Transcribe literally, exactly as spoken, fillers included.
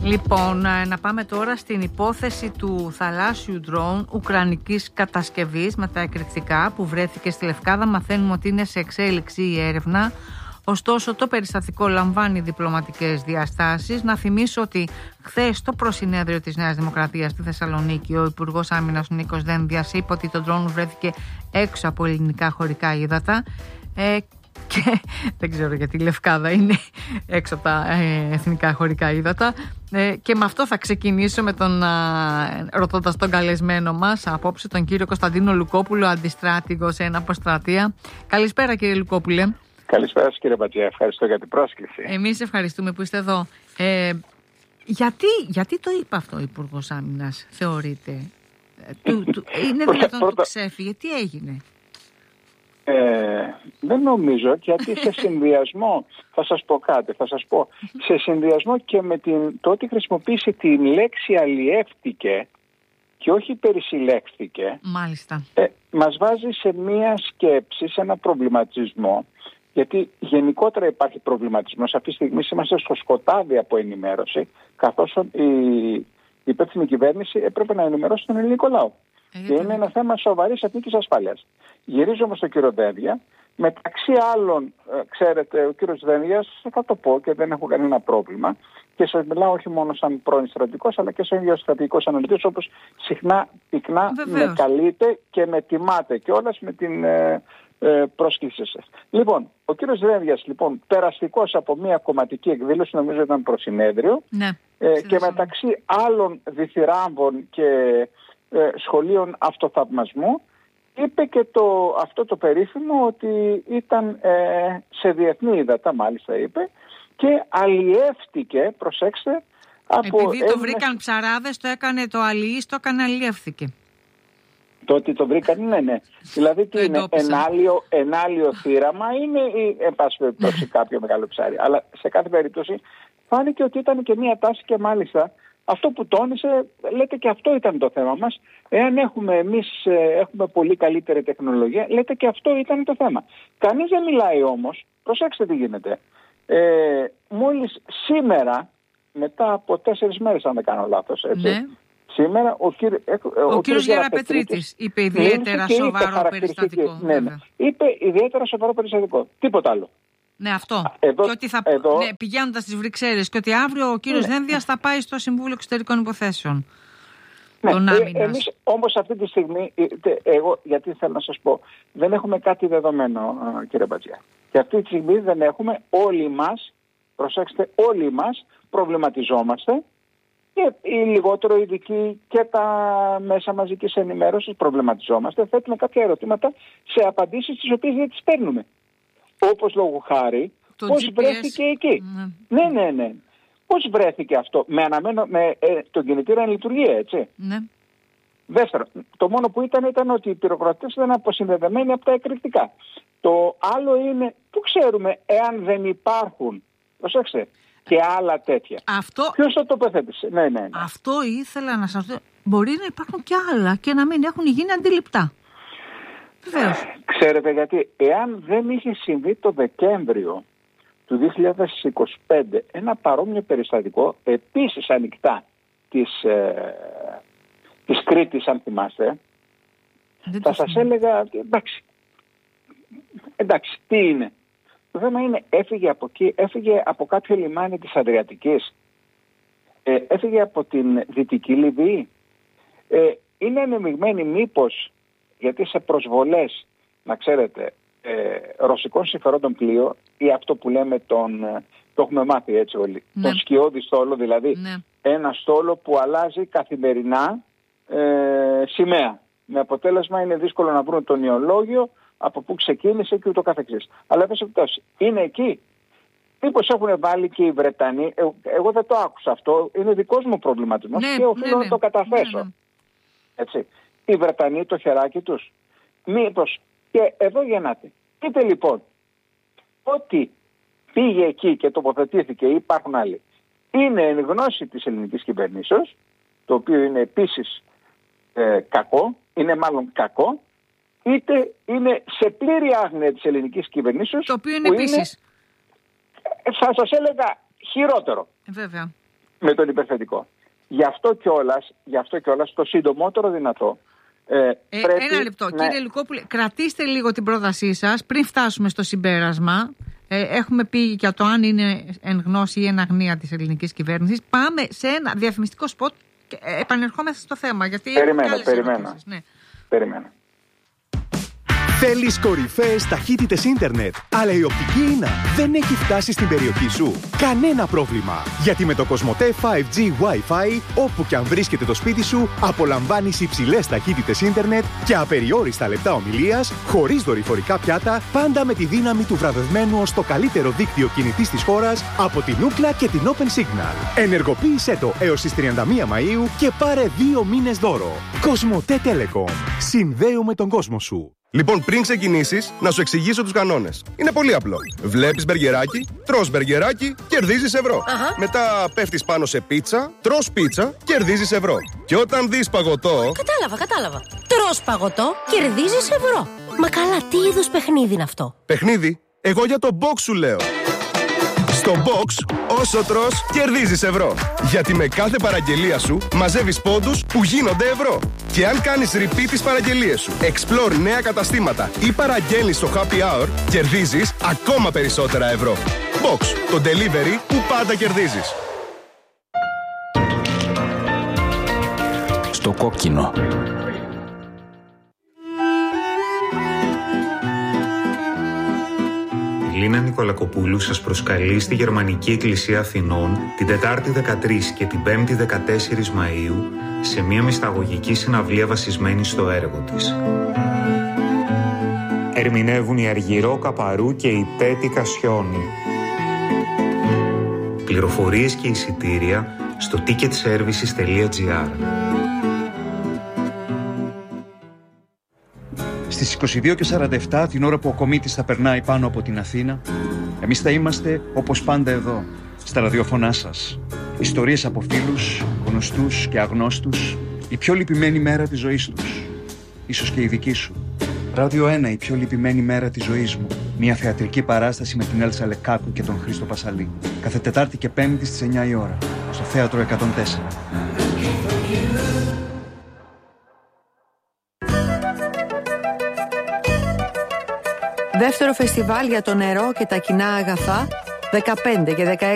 Λοιπόν, να πάμε τώρα στην υπόθεση του θαλάσσιου ντρόουν ουκρανικής κατασκευής με τα εκρηκτικά που βρέθηκε στη Λευκάδα. Μαθαίνουμε ότι είναι σε εξέλιξη η έρευνα. Ωστόσο, το περιστατικό λαμβάνει διπλωματικές διαστάσεις. Να θυμίσω ότι χθες στο προσυνέδριο της Νέας Δημοκρατίας στη Θεσσαλονίκη, ο Υπουργός Άμυνας Νίκος Δένδιας είπε ότι το ντρόουν βρέθηκε έξω από ελληνικά χωρικά ύδατα. Ε, και δεν ξέρω γιατί η Λευκάδα είναι έξω από τα ε, εθνικά χωρικά ύδατα. Ε, και με αυτό θα ξεκινήσω με τον α, ρωτώντας τον καλεσμένο μας απόψε, τον κύριο Κωνσταντίνο Λουκόπουλο, αντιστράτηγο σε ένα αποστρατεία. Καλησπέρα, κύριε Λουκόπουλε. Καλησπέρα σας, κύριε Μπατζιά, ευχαριστώ για την πρόσκληση. Εμείς ευχαριστούμε που είστε εδώ. Ε, γιατί, γιατί το είπε αυτό ο Υπουργός Άμυνας, θεωρείτε? Ε, του, του, είναι δυνατόν να του ξέφυγε? Τι έγινε? Ε, δεν νομίζω, γιατί σε συνδυασμό, θα σας πω κάτι, θα σας πω, σε συνδυασμό και με την, το ότι χρησιμοποίησε τη λέξη αλλιεύτηκε και όχι περισυλλέχθηκε, μάλιστα, ε, μας βάζει σε μία σκέψη, σε ένα προβληματισμό, γιατί γενικότερα υπάρχει προβληματισμός. Αυτή τη στιγμή είμαστε στο σκοτάδι από ενημέρωση, καθώς η, η υπεύθυνη κυβέρνηση έπρεπε να ενημερώσει τον ελληνικό λαό. Ε, και είναι ένα θέμα σοβαρής εθνικής ασφάλειας. Γυρίζω όμως στον κύριο Δένδια. Μεταξύ άλλων, ξέρετε, ο κύριος Δένδιας, θα το πω και δεν έχω κανένα πρόβλημα, και σας μιλάω όχι μόνο σαν πρώην στρατηγικός, αλλά και σαν γεωστρατηγικός αναλυτής, όπως συχνά, πυκνά με καλείτε και με τιμάτε κιόλας με την ε, ε, πρόσκλησή σας. Λοιπόν, ο κύριος Δένδιας, λοιπόν, περαστικός από μια κομματική εκδήλωση, νομίζω ήταν προσυνέδριο, ναι, ε, και μεταξύ άλλων διθυράμβων και ε, σχολείων αυτοθαυμασμού, είπε και το, αυτό το περίφημο ότι ήταν ε, σε διεθνή ύδατα, μάλιστα είπε, και αλλιεύτηκε, προσέξτε, από... Επειδή το βρήκαν ψαράδες, το έκανε το αλλιείς, το έκανε αλλιεύθηκε. Το ότι το βρήκαν, ναι, ναι. Δηλαδή τι είναι, ενάλιο, ενάλιο θύραμα είναι ή, εν πάση περιπτώσει, κάποιο μεγάλο ψάρι. Αλλά σε κάθε περίπτωση φάνηκε ότι ήταν και μία τάση, και μάλιστα αυτό που τόνισε, λέτε, και αυτό ήταν το θέμα μας. Εάν έχουμε εμείς έχουμε πολύ καλύτερη τεχνολογία, λέτε, και αυτό ήταν το θέμα. Κανείς δεν μιλάει όμως, προσέξτε τι γίνεται. Ε, μόλις σήμερα, μετά από τέσσερις μέρες, αν δεν κάνω λάθος, έτσι, ναι, σήμερα ο, κύρι, ο, ο κύριος Γεραπετρίτης είπε ιδιαίτερα σοβαρό περιστατικό. Ναι, ναι. Είπε ιδιαίτερα σοβαρό περιστατικό. Τίποτα άλλο. Ναι, αυτό. Εδώ, και ότι θα, εδώ, ναι, πηγαίνοντας στις Βρυξέλλες, και ότι αύριο ο κύριος ναι. Δένδιας θα πάει στο Συμβούλιο Εξωτερικών Υποθέσεων. Ναι, τον ε, εμείς όμως αυτή τη στιγμή, εγώ γιατί θέλω να σας πω, δεν έχουμε κάτι δεδομένο, κύριε Μπατζιά. Και αυτή τη στιγμή δεν έχουμε, όλοι μας, προσέξτε, όλοι μας προβληματιζόμαστε, και οι λιγότερο ειδικοί και τα μέσα μαζικής ενημέρωσης προβληματιζόμαστε, θέτουμε κάποια ερωτήματα σε απαντήσεις τις οποίες δεν τις παίρνουμε. Όπως λόγου χάρη, το πώς τζι πι ες βρέθηκε εκεί. Ναι, ναι, ναι. ναι. Πώς βρέθηκε αυτό, με, αναμένο, με ε, τον κινητήρα εν λειτουργία, έτσι. Ναι. Δεύτερον, το μόνο που ήταν ήταν ότι οι πυροκροτές ήταν αποσυνδεδεμένοι από τα εκρηκτικά. Το άλλο είναι, πού ξέρουμε εάν δεν υπάρχουν, προσέξτε, και άλλα τέτοια. Αυτό... Ποιος το τοποθέτησε? Ναι, ναι, ναι. Αυτό ήθελα να σας δω. Μπορεί να υπάρχουν και άλλα και να μην έχουν γίνει αντιληπτά. Βεβαίως. Ξέρετε γιατί, εάν δεν είχε συμβεί το Δεκέμβριο του δύο χιλιάδες είκοσι πέντε ένα παρόμοιο περιστατικό, επίσης ανοιχτά της, ε, της Κρήτης, αν θυμάστε, δεν θα σας έλεγα, εντάξει, εντάξει, τι είναι. Το θέμα είναι, έφυγε από εκεί, έφυγε από κάποιο λιμάνι της Αδριατικής, ε, έφυγε από την Δυτική Λιβύη, ε, είναι ανεμιγμένη μήπως, γιατί σε προσβολές, να ξέρετε, ε, ρωσικών συμφερόντων πλοίο, ή αυτό που λέμε τον, το έχουμε μάθει έτσι όλοι, ναι, τον σκιώδη στόλο, δηλαδή ναι, ένα στόλο που αλλάζει καθημερινά ε, σημαία. Με αποτέλεσμα είναι δύσκολο να βρουν τον ιολόγιο, από πού ξεκίνησε και ούτω καθεξής. Αλλά επίσης είναι εκεί. Μήπως έχουν βάλει και οι Βρετανοί, ε, εγώ δεν το άκουσα αυτό, είναι δικός μου προβληματισμός, ναι, και οφείλω ναι, ναι, να το καταθέσω. Ναι, ναι. Έτσι. Οι Βρετανοί το χεράκι τους. Μήπως, και εδώ γεννάται. Πείτε λοιπόν, ότι πήγε εκεί και τοποθετήθηκε ή υπάρχουν άλλοι, είναι εν γνώση της ελληνικής κυβερνήσεως, το οποίο είναι επίσης ε, κακό, είναι μάλλον κακό, είτε είναι σε πλήρη άγνοια της ελληνικής κυβερνήσεως, το οποίο είναι επίσης, είναι, θα σας έλεγα, χειρότερο. Βέβαια. με τον υπερθετικό. Γι' αυτό κιόλας, γι' αυτό κιόλας το συντομότερο δυνατό. Ε, ε, πρέπει ένα λεπτό, να... κύριε Λουκόπουλε, κρατήστε λίγο την πρότασή σας πριν φτάσουμε στο συμπέρασμα. Ε, έχουμε πει για το αν είναι εν γνώση ή εν αγνία της ελληνικής κυβέρνησης. Πάμε σε ένα διαφημιστικό σποτ και επανερχόμαστε στο θέμα. Γιατί περιμένω, περιμένω. Ναι. περιμένω. Θέλεις κορυφαίες ταχύτητες ίντερνετ, αλλά η οπτική ίνα δεν έχει φτάσει στην περιοχή σου? Κανένα πρόβλημα, γιατί με το Κοσμοτέ φάιβ τζι Wi-Fi, όπου και αν βρίσκεται το σπίτι σου, απολαμβάνεις υψηλές ταχύτητες ίντερνετ και απεριόριστα λεπτά ομιλίας, χωρίς δορυφορικά πιάτα, πάντα με τη δύναμη του βραβευμένου ως το καλύτερο δίκτυο κινητής της χώρας από την Ookla και την Open Signal. Ενεργοποίησέ το έως τις τριάντα μία Μαΐου και πάρε δύο μήνες δώρο. Κοσμοτέ Telecom. Συνδέουμε τον κόσμο σου. Λοιπόν, πριν ξεκινήσεις, να σου εξηγήσω τους κανόνες. Είναι πολύ απλό. Βλέπεις μπεργκεράκι, τρως μπεργκεράκι, κερδίζεις ευρώ. Αχα. Μετά πέφτεις πάνω σε πίτσα, τρως πίτσα, κερδίζεις ευρώ. Και όταν δεις παγωτό... Κατάλαβα, κατάλαβα. Τρως παγωτό, κερδίζεις ευρώ. Μα καλά, τι είδους παιχνίδι είναι αυτό? Παιχνίδι? Εγώ για το box σου λέω. Στο box, όσο τρως, κερδίζεις ευρώ. Γιατί με κάθε παραγγελία σου μαζεύεις πόντους που γίνονται ευρώ. Και αν κάνεις repeat τις παραγγελίες σου, explore νέα καταστήματα ή παραγγέλνεις στο happy hour, κερδίζεις ακόμα περισσότερα ευρώ. Box, το delivery που πάντα κερδίζεις. Στο κόκκινο. Η Λίνα Νικολακοπούλου σας προσκαλεί στη Γερμανική Εκκλησία Αθηνών την Τετάρτη δεκατρείς και την Πέμπτη δεκατέσσερις Μαΐου σε μια μυσταγωγική συναυλία βασισμένη στο έργο της. Ερμηνεύουν η Αργυρό Καπαρού και η Τέτη Κασιόνη. Πληροφορίες και εισιτήρια στο ticket services τελεία τζι άρ. Στις είκοσι δύο και σαράντα επτά, την ώρα που ο κομίτης θα περνάει πάνω από την Αθήνα, εμείς θα είμαστε όπως πάντα εδώ, στα ραδιοφωνά σας. Ιστορίες από φίλους, γνωστούς και αγνώστους, η πιο λυπημένη μέρα της ζωής τους. Ίσως και η δική σου. Ράδιο ένα, η πιο λυπημένη μέρα της ζωής μου. Μια θεατρική παράσταση με την Έλσα Λεκάκου και τον Χρήστο Πασαλή. Κάθε Τετάρτη και Πέμπτη στις εννιά η ώρα, στο Θέατρο εκατόν τέσσερα. Δεύτερο φεστιβάλ για το νερό και τα κοινά αγαθά, δεκαπέντε και δεκαέξι